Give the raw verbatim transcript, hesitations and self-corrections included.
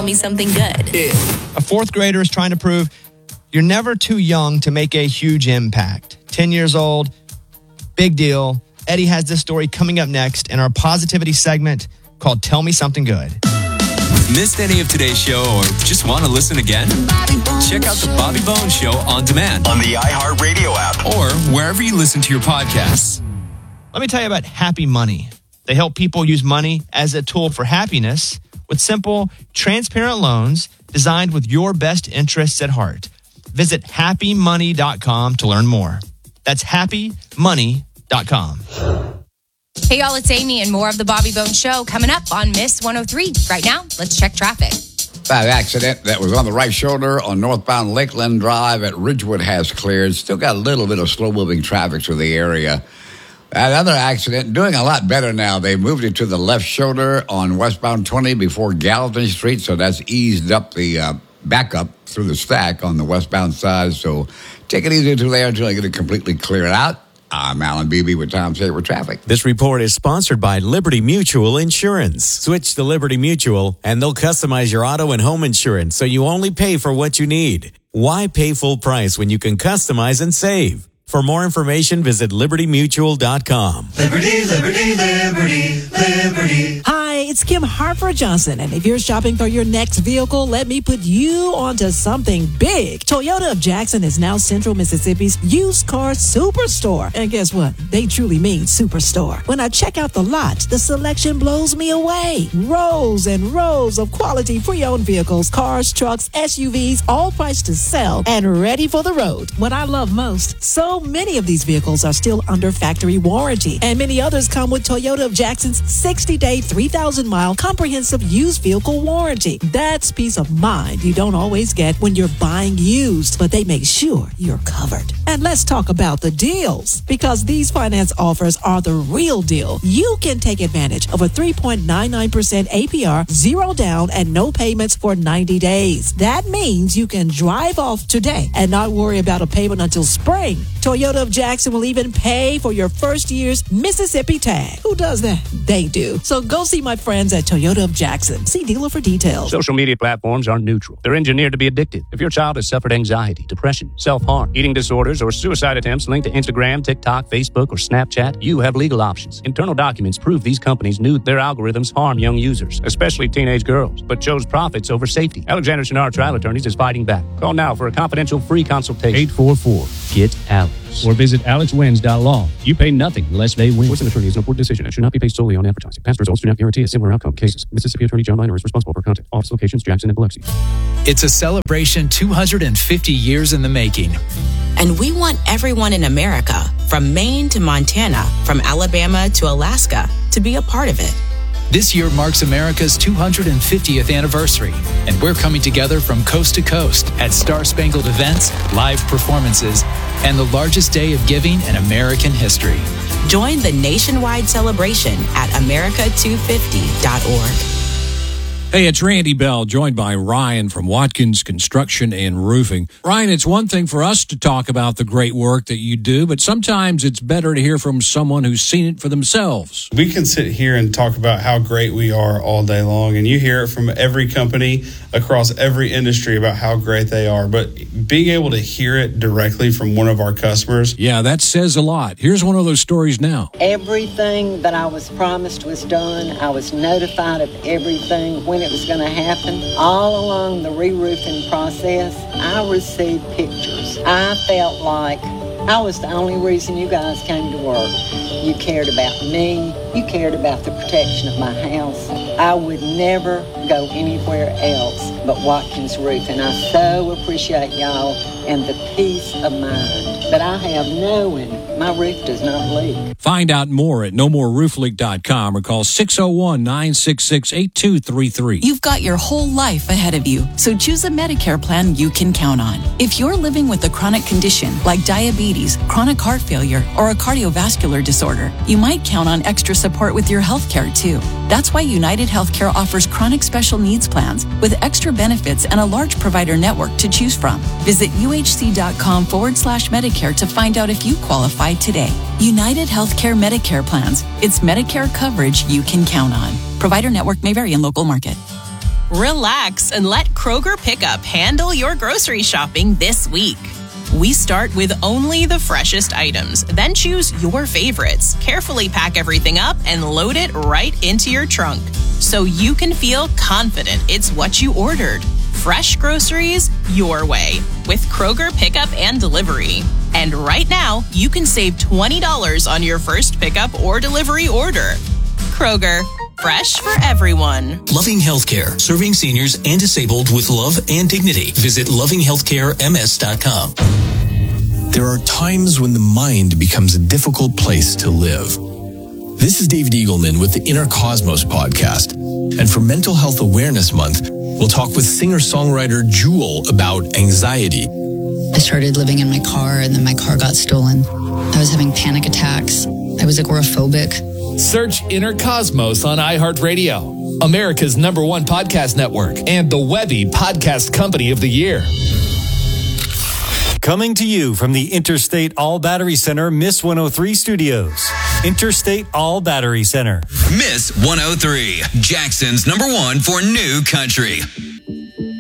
tell me something good. Yeah. A fourth grader is trying to prove you're never too young to make a huge impact. ten years old, big deal. Eddie has this story coming up next in our positivity segment called Tell Me Something Good. Missed any of today's show or just want to listen again? Check out the Bobby Bones Show on demand on the iHeartRadio app or wherever you listen to your podcasts. Let me tell you about Happy Money. They help people use money as a tool for happiness with simple, transparent loans designed with your best interests at heart. Visit happy money dot com to learn more. That's happy money dot com. Hey, y'all, it's Amy and more of the Bobby Bones Show coming up on Miss one oh three. Right now, let's check traffic. That accident that was on the right shoulder on northbound Lakeland Drive at Ridgewood has cleared. Still got a little bit of slow-moving traffic through the area. That other accident, doing a lot better now. They moved it to the left shoulder on westbound twenty before Gallatin Street, so that's eased up the uh, backup through the stack on the westbound side. So take it easy through there until I get it completely cleared out. I'm Alan Beebe with Tom Saver Traffic. This report is sponsored by Liberty Mutual Insurance. Switch to Liberty Mutual, and they'll customize your auto and home insurance so you only pay for what you need. Why pay full price when you can customize and save? For more information, visit liberty mutual dot com. Liberty, liberty, liberty, liberty. Hi, it's Kim Harper Johnson, and if you're shopping for your next vehicle, let me put you onto something big. Toyota of Jackson is now Central Mississippi's used car superstore. And guess what? They truly mean superstore. When I check out the lot, the selection blows me away. Rows and rows of quality pre-owned vehicles, cars, trucks, S U Vs, all priced to sell and ready for the road. What I love most, so many of these vehicles are still under factory warranty, and many others come with Toyota of Jackson's sixty-day, three thousand mile comprehensive used vehicle warranty. That's peace of mind you don't always get when you're buying used, but they make sure you're covered. And let's talk about the deals, because these finance offers are the real deal. You can take advantage of a three point nine nine percent A P R, zero down, and no payments for ninety days. That means you can drive off today and not worry about a payment until spring. Toyota of Jackson will even pay for your first year's Mississippi tag. Who does that? They do. So go see my friends at Toyota of Jackson. See dealer for details. Social media platforms aren't neutral. They're engineered to be addictive. If your child has suffered anxiety, depression, self-harm, eating disorders, or suicide attempts linked to Instagram, TikTok, Facebook, or Snapchat, you have legal options. Internal documents prove these companies knew their algorithms harm young users, especially teenage girls, but chose profits over safety. Alexander Shinar Trial Attorneys is fighting back. Call now for a confidential free consultation. eight four four, G E T Alex. Or visit alex wins dot law. You pay nothing unless they win. Voice of an attorney is an important decision and should not be based solely on advertising. Past results do not guarantee a similar outcome. Cases. Mississippi Attorney John Miner is responsible for content. Office locations, Jackson and Biloxi. It's a celebration two hundred fifty years in the making. And we want everyone in America, from Maine to Montana, from Alabama to Alaska, to be a part of it. This year marks America's two hundred fiftieth anniversary, and we're coming together from coast to coast at Star-Spangled events, live performances, and the largest day of giving in American history. Join the nationwide celebration at america two fifty dot org. Hey, it's Randy Bell, joined by Ryan from Watkins Construction and Roofing. Ryan, it's one thing for us to talk about the great work that you do, but sometimes it's better to hear from someone who's seen it for themselves. We can sit here and talk about how great we are all day long, and you hear it from every company across every industry about how great they are, but being able to hear it directly from one of our customers. Yeah, that says a lot. Here's one of those stories now. Everything that I was promised was done. I was notified of everything when it was going to happen. All along the re-roofing process, I received pictures. I felt like I was the only reason you guys came to work. You cared about me. You cared about the protection of my house. I would never go anywhere else but Watkins Roof, and I so appreciate y'all and the peace of mind that I have knowing my roof does not leak. Find out more at no more roof leak dot com or call six oh one, nine six six, eight two three three. You've got your whole life ahead of you, so choose a Medicare plan you can count on. If you're living with a chronic condition like diabetes, chronic heart failure, or a cardiovascular disorder, you might count on extra support with your health care too. That's why United Healthcare offers chronic special needs plans with extra benefits and a large provider network to choose from. Visit uhc.com forward slash Medicare to find out if you qualify today. United Healthcare Medicare plans. It's Medicare coverage you can count on. Provider network may vary in local market. Relax and let Kroger Pickup handle your grocery shopping this week. We start with only the freshest items, then choose your favorites, carefully pack everything up, and load it right into your trunk so you can feel confident it's what you ordered. Fresh groceries your way with Kroger Pickup and Delivery. And right now, you can save twenty dollars on your first pickup or delivery order. Kroger, fresh for everyone. Loving Healthcare, serving seniors and disabled with love and dignity. Visit loving healthcare m s dot com. There are times when the mind becomes a difficult place to live. This is David Eagleman with the Inner Cosmos podcast. And for Mental Health Awareness Month, we'll talk with singer-songwriter Jewel about anxiety. I started living in my car, and then my car got stolen. I was having panic attacks. I was agoraphobic. Search Inner Cosmos on iHeartRadio, America's number one podcast network, and the Webby Podcast Company of the Year. Coming to you from the Interstate All Battery Center, Miss one oh three Studios. Interstate All Battery Center. Miss one oh three, Jackson's number one for new country.